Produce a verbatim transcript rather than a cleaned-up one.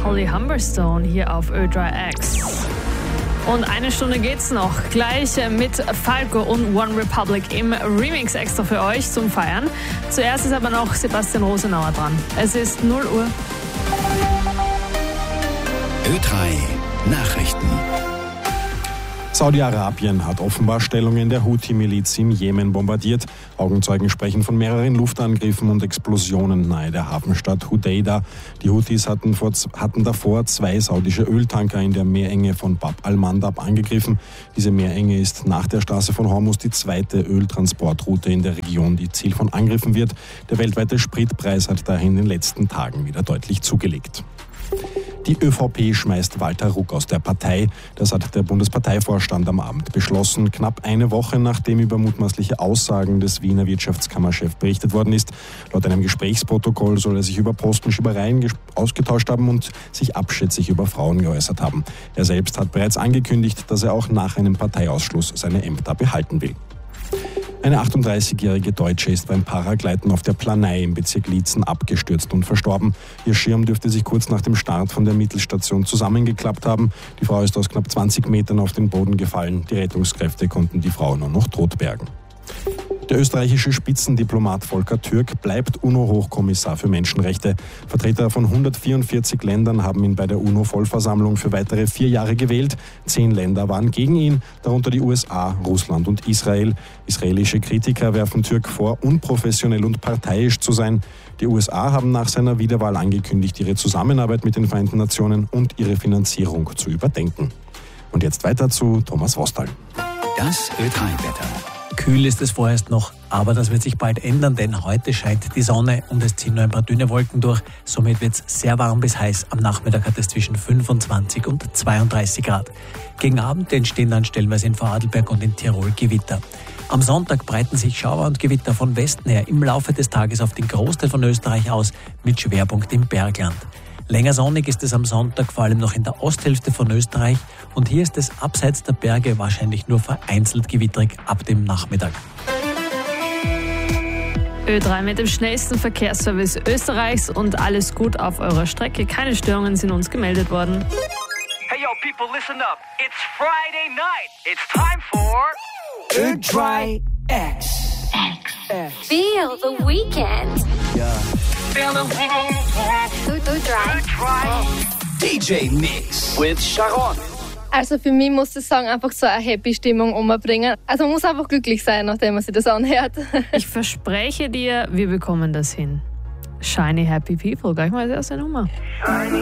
Holly Humberstone hier auf Ö drei X. Und eine Stunde geht's noch. Gleich mit Falco und One Republic im Remix extra für euch zum Feiern. Zuerst ist aber noch Sebastian Rosenauer dran. Es ist null Uhr. Ö drei Nachrichten. Saudi-Arabien hat offenbar Stellungen der Houthi-Miliz im Jemen bombardiert. Augenzeugen sprechen von mehreren Luftangriffen und Explosionen nahe der Hafenstadt Hudeida. Die Houthis hatten, vor, hatten davor zwei saudische Öltanker in der Meerenge von Bab al-Mandab angegriffen. Diese Meerenge ist nach der Straße von Hormuz die zweite Öltransportroute in der Region, die Ziel von Angriffen wird. Der weltweite Spritpreis hat daher in den letzten Tagen wieder deutlich zugelegt. Die ÖVP schmeißt Walter Ruck aus der Partei. Das hat der Bundesparteivorstand am Abend beschlossen. Knapp eine Woche nachdem über mutmaßliche Aussagen des Wiener Wirtschaftskammerchefs berichtet worden ist. Laut einem Gesprächsprotokoll soll er sich über Postenschiebereien ausgetauscht haben und sich abschätzig über Frauen geäußert haben. Er selbst hat bereits angekündigt, dass er auch nach einem Parteiausschluss seine Ämter behalten will. Eine achtunddreißigjährige Deutsche ist beim Paragleiten auf der Planei im Bezirk Liezen abgestürzt und verstorben. Ihr Schirm dürfte sich kurz nach dem Start von der Mittelstation zusammengeklappt haben. Die Frau ist aus knapp zwanzig Metern auf den Boden gefallen. Die Rettungskräfte konnten die Frau nur noch tot bergen. Der österreichische Spitzendiplomat Volker Türk bleibt UNO-Hochkommissar für Menschenrechte. Vertreter von hundertvierundvierzig Ländern haben ihn bei der UNO-Vollversammlung für weitere vier Jahre gewählt. Zehn Länder waren gegen ihn, darunter die U S A, Russland und Israel. Israelische Kritiker werfen Türk vor, unprofessionell und parteiisch zu sein. Die U S A haben nach seiner Wiederwahl angekündigt, ihre Zusammenarbeit mit den Vereinten Nationen und ihre Finanzierung zu überdenken. Und jetzt weiter zu Thomas Wostal. Das Ö drei Wetter. Kühl ist es vorerst noch, aber das wird sich bald ändern, denn heute scheint die Sonne und es ziehen nur ein paar dünne Wolken durch. Somit wird es sehr warm bis heiß. Am Nachmittag hat es zwischen fünfundzwanzig und zweiunddreißig Grad. Gegen Abend entstehen dann stellenweise in Vorarlberg und in Tirol Gewitter. Am Sonntag breiten sich Schauer und Gewitter von Westen her im Laufe des Tages auf den Großteil von Österreich aus, mit Schwerpunkt im Bergland. Länger sonnig ist es am Sonntag, vor allem noch in der Osthälfte von Österreich. Und hier ist es abseits der Berge wahrscheinlich nur vereinzelt gewitterig ab dem Nachmittag. Ö drei mit dem schnellsten Verkehrsservice Österreichs und alles gut auf eurer Strecke. Keine Störungen sind uns gemeldet worden. Hey yo people, listen up. It's Friday night. It's time for Ö drei X. X. Feel the weekend. Yeah. Ö drei D J Mix with Sharon. Also für mich muss ich sagen, einfach so eine happy Stimmung umbringen. Also man muss einfach glücklich sein, nachdem man sich das anhört. Ich verspreche dir, wir bekommen das hin. Shiny Happy People, gleich mal als erste Nummer. Shiny